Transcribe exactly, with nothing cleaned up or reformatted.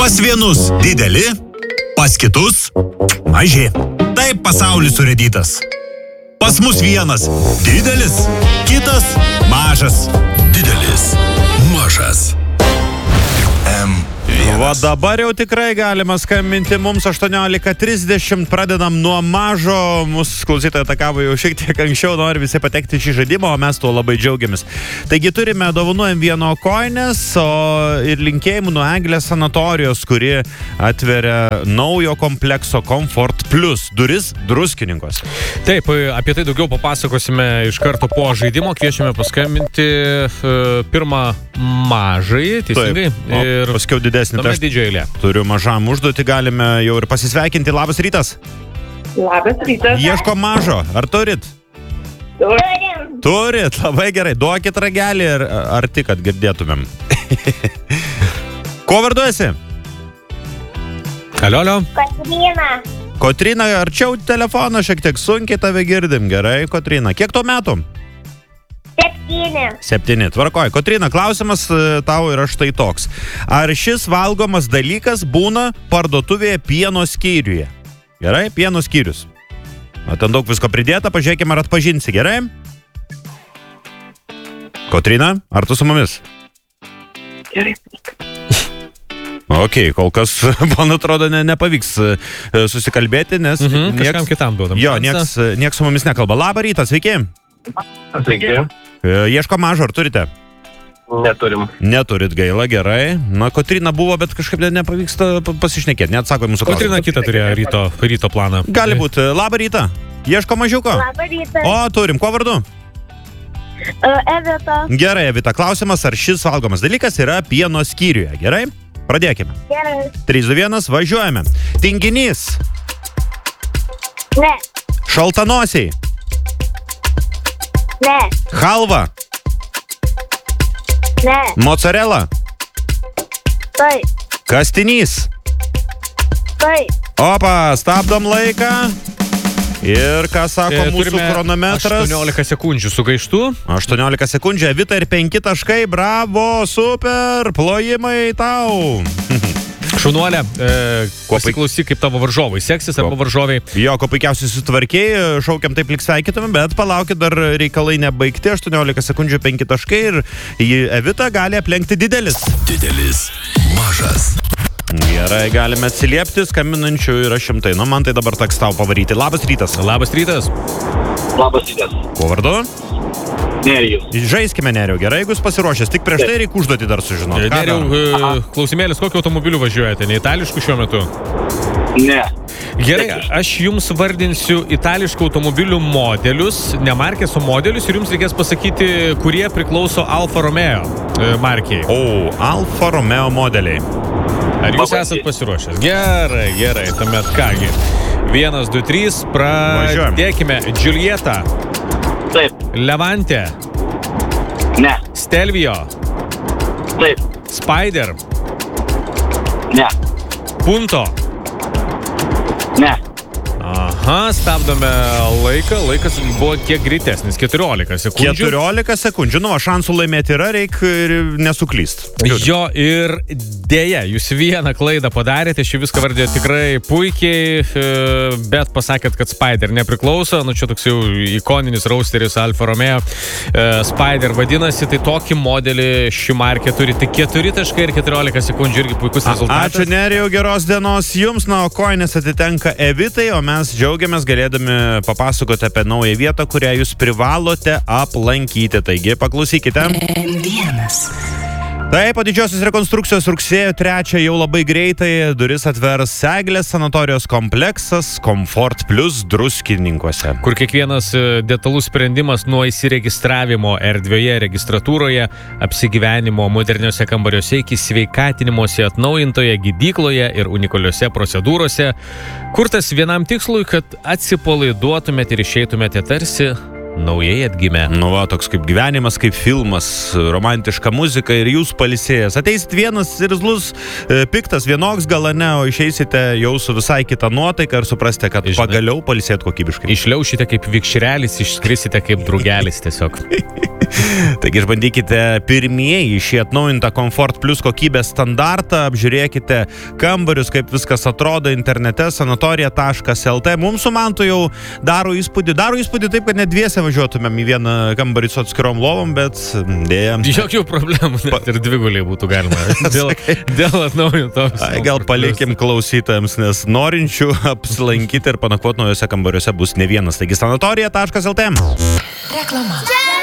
Pas vienus dideli, pas kitus maži. Taip pasaulis surėdytas. Pas mus vienas didelis, kitas mažas. Didelis, mažas. M. Va dabar jau tikrai galima skambinti mums aštuoniolika trisdešimt, pradedam nuo mažo, mūsų klausytojai atakavo jau šiek tiek anksčiau, nori visi patekti šį žaidimą, o mes tuo labai džiaugiamės. Taigi turime dovanų M vieno kojines, o ir linkėjimų nuo Eglės sanatorijos, kuri atveria naujo komplekso Comfort Plus duris Druskininkuos. Taip, apie tai daugiau papasakosime iš karto po žaidimo, kviečiame paskambinti pirmą mažai, teisingai, Taip, o, ir paskiau didesnį. tuomet didžioji eilė. Turiu mažam užduotį, galime jau ir pasisveikinti. Labas rytas. Labas rytas. Ieško mažo. Ar turit? Turim. Turit, labai gerai. Duokit ragelį ar, ar tik, kad girdėtumėm. Ko vardu esi? Alio, alio. Kotryna. Kotryna, arčiau telefono, šiek tiek sunkiai tave girdim. Gerai, Kotryna. Kiek tau metų? Septyni. Septyni. Tvarkoj. Kotryna, klausimas tau yra štai toks. Ar šis valgomas dalykas būna parduotuvėje pieno skyriuje? Gerai, pieno skyrius. O ten daug visko pridėta, pažiūrėkime, ar atpažinsi, gerai? Kotryna, ar tu su mumis? Gerai. Ok, kol kas, man atrodo, ne, nepavyks susikalbėti, nes Mhm, nieks, kažkam kitam duodam. jo, nieks, nieks su mumis nekalba. Labą rytą, sveiki. Sveiki. Ieško mažo, ar turite? Neturim. Neturit, gaila, gerai. Na, Kotryna buvo, bet kažkaip ne- nepavyksta pa- pasišnekėti, neatsako į mūsų Kotryna klausimą. kitą turėjo ryto, ryto planą. Gali būti. Labą rytą. Ieško mažiuko? Labą rytą. O, turim. Kuo vardu? Evita. Gerai, Evita. Klausimas, ar šis valgomas dalykas yra pieno skyriuje. Gerai? Pradėkime. Gerai. trys, du, vienas, važiuojame. Tinginys. Ne. Šaltanosiai. Ne. Halva. Ne. Mozzarella. Taip. Kastinys. Taip. Opa, stabdom laiką. Ir ką sako E, mūsų turime chronometras? aštuoniolika sekundžių sugaištų. aštuoniolika sekundžių. Evita ir penki taškai. Bravo, super. Plojimai tau. Šaunuolė, e, Kuo pasiklausyk, kaip tavo varžovai seksis arba Kuo- varžovai. Jo, ko puikiausiai sutvarkiai, šaukiam taip lyg sveikytumėm, bet palaukit, dar reikalai nebaigti. aštuoniolika sekundžių, penki taškai ir į Evitą gali aplenkti didelis. Didelis, mažas. Gerai, galime atsiliepti, skambinančių yra šimtai. Nu, man tai dabar teks tau pavaryti. Labas rytas. Labas rytas. Labas rytas. Kuo vardu? Nerijus. Žaiskime, Neriau, gerai, jeigu jūs pasiruošęs. Tik prieš tai reikia užduoti dar sužinoti. Ką Neriau, darom? e, klausimėlis, kokiu automobiliu važiuojate? Ne itališku šiuo metu? Ne. Gerai, aš jums vardinsiu itališkų automobilių modelius, ne markės, o modelius, ir jums reikės pasakyti, kurie priklauso Alfa Romeo e, markiai. O, Alfa Romeo modeliai. Ar jūs Pabandyt. esat pasiruošęs? Gerai, gerai, tuomet kągi. Vienas, du, trys, pradėkime. Giulietta, Taip. Levante, Ne. Stelvio, Taip. Spider, Ne. Punto. Ne. Aha, stabdome laiką. Laikas buvo kiek greitesnis. keturiolika sekundžių. keturiolika sekundžių. Nu, o šansų laimėti yra, reikia ir nesuklyst. Jo, ir dėja, jūs vieną klaidą padarėte, šį viską vardė tikrai puikiai, e, bet pasakėt, kad Spider nepriklauso, nu čia toks jau ikoninis rausteris Alfa Romeo. E, Spider vadinasi, tai tokį modelį ši markė turi tik keturi taškai ir keturiolika sekundžių, irgi puikus rezultatas. Ačiū, Nerijau, geros dienos jums. Na, o koinės atitenka Evitai, o mes džiaugiamės galėdami papasakoti apie naują vietą, kurią jūs privalote aplankyti. Taigi, paklausykite. M vienas. Taip, po didžiosios rekonstrukcijos rugsėjo trečią jau labai greitai duris atvers Eglės sanatorijos kompleksas Comfort Plus Druskininkuose. Kur kiekvienas e, detalus sprendimas nuo įsiregistravimo erdvėje, registratūroje, apsigyvenimo moderniuose kambariuose iki sveikatinimosi atnaujintoje gydykloje ir unikaliuose procedūrose, kurtas vienam tikslui, kad atsipalaiduotumėte ir išeitumėte tarsi naujai atgimę. Nu va, toks kaip gyvenimas, kaip filmas, romantiška muzika ir jūs palisėjęs. Ateisit vienas irzlus, e, piktas, vienoks gal ne, o išeisite jau su visai kitą nuotaiką ir suprasite, kad Žinai. pagaliau palisėt kokybiškai. Išliaušite kaip vikšrelis, išskrisite kaip drugelis tiesiog. Taigi išbandykite pirmieji šį atnaujintą Comfort Plus kokybės standartą, apžiūrėkite kambarius, kaip viskas atrodo internete, sanatorija taškas lt. Mums su Mantu jau daro įspūdį, daro įspūdį taip, kad net dviese važiuotumėm į vieną kambarį su atskirom lovom, bet dėja. Jokių problemų, net ir dviguliai būtų galima. Dėl, dėl atnaujintos. Ai, gal palikim klausytojams, nes norinčių apsilankyti ir panakvoti naujose kambariuose bus ne vienas. Taigi sanatorija taškas lt. Reklama.